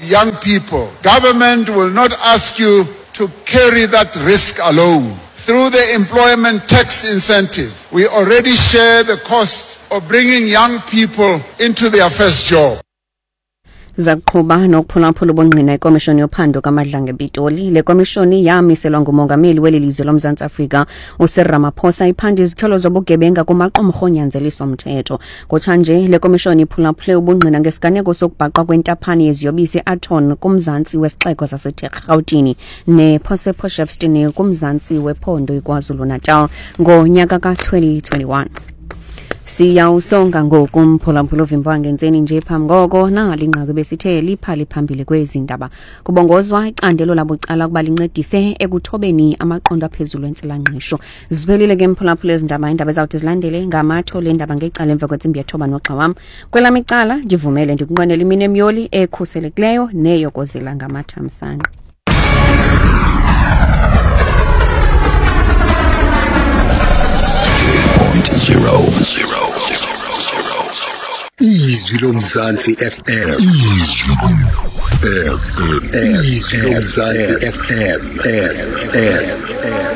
young people. Government will not ask you to carry that risk alone. Through the employment tax incentive, we already share the cost of bringing young people into their first job. Zakuqhuba nokuphulaphula ubungqina ikomishoni yophando kaMadlange Pitoli. Le komishoni yamiselwa ngumongameli welilizwe loMzantsi Afrika uCyril Ramaphosa iphanda izityholo zobugebenga kumaqumrhu onyanzeliso mthetho. Kutshanje le komishoni iphulaphule ubungqina ngesiganeko sokubhaqwa kwentaphane yeziyobisi Aton kumzantsi wesixeko saseGauteng nePort Shepstone kumzantsi wephondo iKwaZulu-Natal ngonyaka ka-2021. Siyawusonga ngoku umphulaphula ovimba ngentseni nje phambi ngoko nalinqaku besithe liphali phambili kwezindaba. Kubongozwa icandelo labucala ukuba lincedise ekuthobeni amaqondo aphezulu entsela-ngqesho. Ziphelile ke mphulaphula ezindaba, indaba ezawuthi zilandele ngamatho le ndaba ngecala emva kwentsimbi yethoba noxa wam. Kwelami icala ndivumele ndikunqwenela imini emyoli ekhuselekileyo neyokozela ngamathamsanqa. Izwi loMzantsi FM. Izwi loMzantsi FM.